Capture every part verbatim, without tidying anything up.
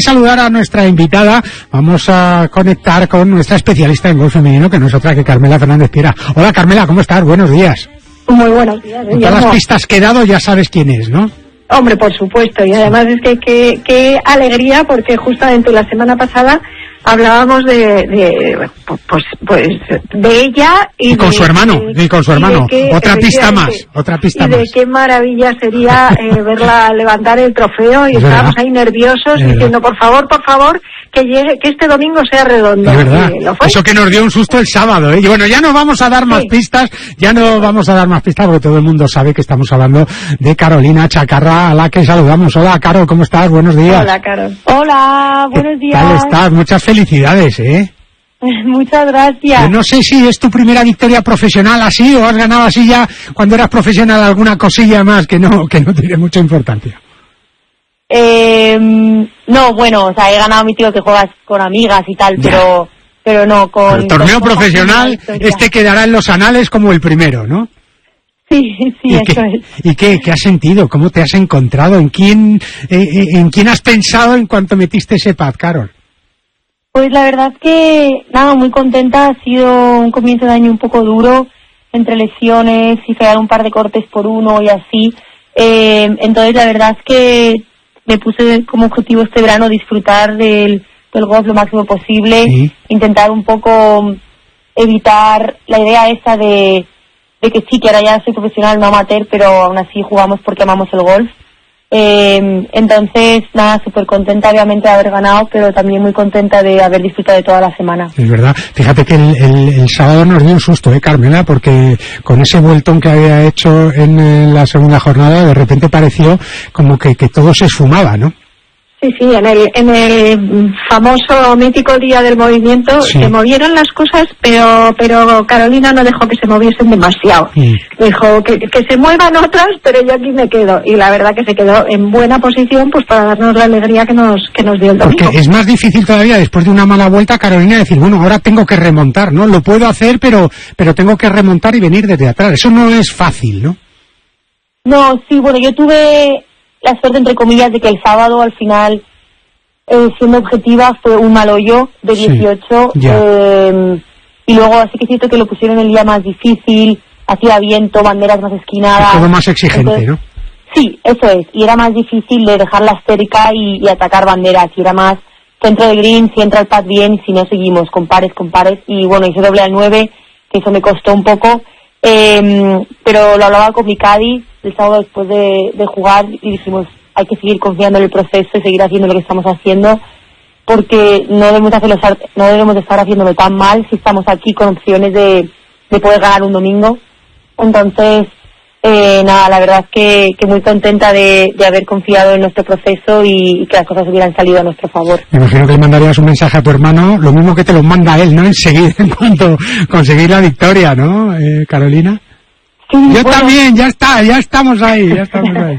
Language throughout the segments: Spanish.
saludar a nuestra invitada, vamos a conectar con nuestra especialista en golf femenino, que no es otra que Carmela Fernández Piera. Hola Carmela, ¿cómo estás? Buenos días. Muy buenos días. Con todas las pistas que he dado ya sabes quién es, ¿no? Hombre, por supuesto, y además es que qué que alegría, porque justamente la semana pasada hablábamos de, de pues pues de ella y, y con de, su hermano de, y con su hermano que, otra pista más otra pista y de más qué maravilla sería eh, verla levantar el trofeo, y es estábamos verdad. ahí nerviosos Es diciendo verdad. por favor, por favor que llegue, que este domingo sea redondo. Es verdad, ¿Lo fue? eso que nos dio un susto el sábado, ¿eh? Y bueno, ya no vamos a dar más sí. pistas, ya no vamos a dar más pistas porque todo el mundo sabe que estamos hablando de Carolina Chacarra, a la que saludamos. Hola, Caro, ¿cómo estás? Buenos días. Hola, Caro. Hola, buenos ¿Qué días. tal estás? Muchas felicidades, ¿eh? Muchas gracias. Yo no sé si es tu primera victoria profesional así, o has ganado así ya cuando eras profesional alguna cosilla más que no que no tiene mucha importancia. Eh, no, bueno, o sea, he ganado mi tío que juegas con amigas y tal, Ya. pero pero no con... El torneo con profesional, este quedará en los anales como el primero, ¿no? Sí, sí, ¿Y eso qué, es. ¿Y qué, qué has sentido? ¿Cómo te has encontrado? ¿En quién, eh, eh, en quién has pensado en cuanto metiste ese pad, Carol? Pues la verdad que, nada, muy contenta. Ha sido un comienzo de año un poco duro, entre lesiones y fallar un par de cortes por uno y así. Eh, entonces la verdad es que me puse como objetivo este verano disfrutar del, del golf lo máximo posible, Sí. intentar un poco evitar la idea esta de, de que sí, que ahora ya soy profesional, no amateur, pero aún así jugamos porque amamos el golf. Eh, entonces, nada, súper contenta obviamente de haber ganado, pero también muy contenta de haber disfrutado de toda la semana. Es verdad. Fíjate que el, el, el sábado nos dio un susto, ¿eh, Carmela? Porque con ese vueltón que había hecho en, en la segunda jornada, de repente pareció como que, que todo se esfumaba, ¿no? Sí, sí, en el, en el famoso mítico día del movimiento Sí. se movieron las cosas, pero pero Carolina no dejó que se moviesen demasiado. Mm. Dijo que, que se muevan otras, pero yo aquí me quedo. Y la verdad que se quedó en buena posición, pues para darnos la alegría que nos que nos dio el domingo. Porque es más difícil todavía después de una mala vuelta, Carolina, decir, bueno, ahora tengo que remontar, ¿no? Lo puedo hacer, pero pero tengo que remontar y venir desde atrás. Eso no es fácil, ¿no? No, sí, bueno, yo tuve la suerte, entre comillas, de que el sábado al final, eh, siendo objetiva, fue un mal hoyo de Sí, dieciocho, ya. eh, y luego así que siento que lo pusieron el día más difícil, hacía viento, banderas más esquinadas. Es todo más exigente, Entonces, ¿no? Sí, eso es, y era más difícil de dejarlas cerca y, y atacar banderas, y era más centro de green, si entra el pad bien, si no seguimos, con pares, con pares, y bueno, hice doble al nueve, que eso me costó un poco, eh, pero lo hablaba con mi caddy el sábado después de, de jugar, y dijimos, hay que seguir confiando en el proceso y seguir haciendo lo que estamos haciendo, porque no debemos, hacerlo, no debemos de estar haciéndolo tan mal si estamos aquí con opciones de, de poder ganar un domingo. Entonces, eh, nada, la verdad es que, que muy contenta de, de haber confiado en nuestro proceso y, y que las cosas hubieran salido a nuestro favor. Me imagino que le mandarías un mensaje a tu hermano, lo mismo que te lo manda él, ¿no? Enseguida, en cuanto conseguir la victoria, ¿no, eh, Carolina? Sí, Yo bueno, también, ya está, ya estamos ahí, ya estamos ahí.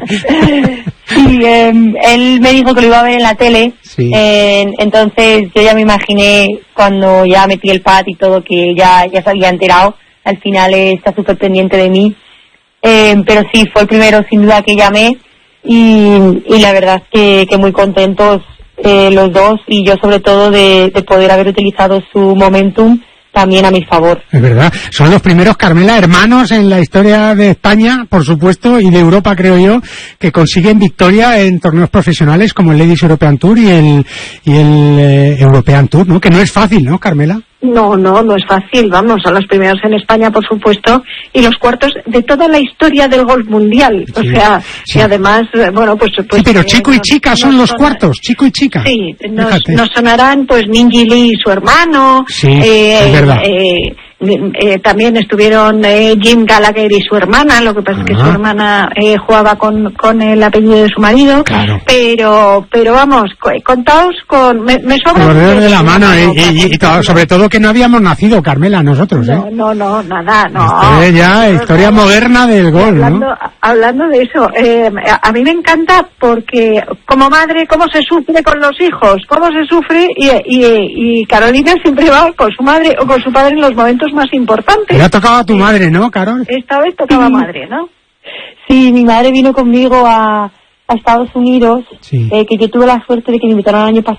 sí, eh, él me dijo que lo iba a ver en la tele, Sí. eh, entonces yo ya me imaginé cuando ya metí el pad y todo que ya, ya se había enterado. Al final eh, está súper pendiente de mí, eh, pero sí, fue el primero sin duda que llamé, y, y la verdad es que, que muy contentos eh, los dos, y yo sobre todo de, de poder haber utilizado su momentum también a mi favor. Es verdad, son los primeros, Carmela, hermanos en la historia de España, por supuesto, y de Europa, creo yo, que consiguen victoria en torneos profesionales como el Ladies European Tour y el y el eh, European Tour, ¿no? Que no es fácil, ¿no, Carmela? No, no, no es fácil, vamos, son los primeros en España, por supuesto, y los cuartos de toda la historia del golf mundial, o Sí, sea, sí. y además, eh, bueno, pues... pues Sí, pero eh, chico y nos- chica son nos los sona- cuartos, chico y chica. Sí, nos, Fíjate. nos sonarán, pues, Minji Lee y su hermano, Sí, eh, es verdad. eh, eh, también estuvieron eh, Jim Gallagher y su hermana, lo que pasa es que Ah. su hermana eh, jugaba con, con el apellido de su marido, Claro. pero, pero vamos, co- contaos con... Me, me sobran... Los dedos de la mano, no, eh, y, y- y todo- sobre todo que no habíamos nacido, Carmela, nosotros, ¿eh? No, no, no, nada, no. Esto es ya No, historia no. moderna del golf, Hablando, ¿no? hablando de eso, eh, a, a mí me encanta porque como madre, cómo se sufre con los hijos, cómo se sufre, y, y, y Carolina siempre va con su madre o con su padre en los momentos más importantes. Le ha tocado a tu madre, ¿no, Carol? Esta vez tocaba Sí. madre, ¿no? Sí, mi madre vino conmigo a, a Estados Unidos, Sí. eh, que yo tuve la suerte de que me invitaron el año pasado